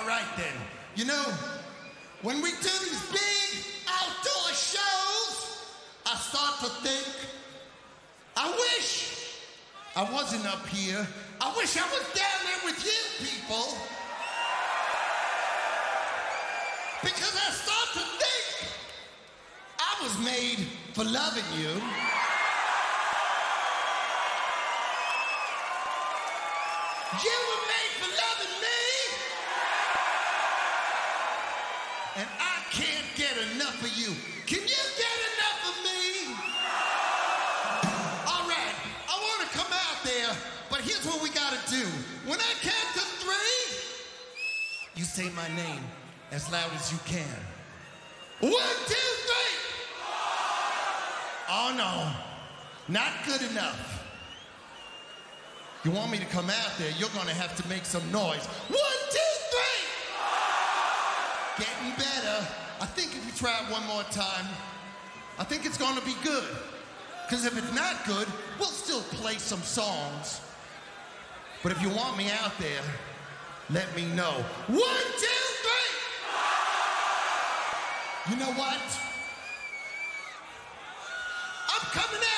All right then. You know, when we do these big outdoor shows, I start to think, I wish I wasn't up here. I wish I was down there with you people. Because I start to think I was made for loving you. You were made for loving me. And I can't get enough of you. Can you get enough of me? All right, I want to come out there, but here's what we got to do. When I count to 3, you say my name as loud as you can. 1, 2, 3. Oh no, not good enough. You want me to come out there, you're gonna have to make some noise. 1, 2, 3. Getting better. I think if you try it one more time, I think it's gonna be good. Because if it's not good, we'll still play some songs. But if you want me out there, let me know. 1, 2, 3. You know what? I'm coming out.